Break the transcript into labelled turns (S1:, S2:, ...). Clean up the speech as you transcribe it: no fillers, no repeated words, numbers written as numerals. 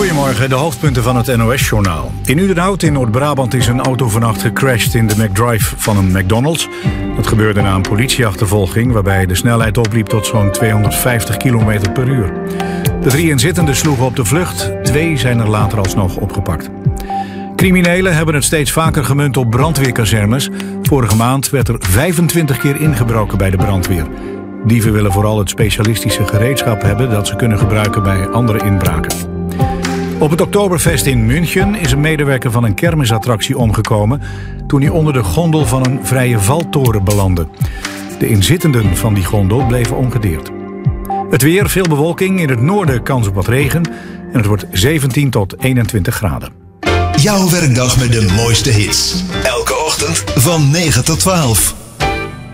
S1: Goedemorgen, de hoofdpunten van het NOS-journaal. In Udenhout in Noord-Brabant is een auto vannacht gecrashed in de McDrive van een McDonald's. Dat gebeurde na een politieachtervolging waarbij de snelheid opliep tot zo'n 250 km per uur. De 3 inzittenden sloegen op de vlucht, 2 zijn er later alsnog opgepakt. Criminelen hebben het steeds vaker gemunt op brandweerkazernes. Vorige maand werd er 25 keer ingebroken bij de brandweer. Dieven willen vooral het specialistische gereedschap hebben dat ze kunnen gebruiken bij andere inbraken. Op het Oktoberfest in München is een medewerker van een kermisattractie omgekomen toen hij onder de gondel van een vrije valtoren belandde. De inzittenden van die gondel bleven ongedeerd. Het weer, veel bewolking, in het noorden kans op wat regen en het wordt 17 tot 21 graden.
S2: Jouw werkdag met de mooiste hits. Elke ochtend van 9 tot 12.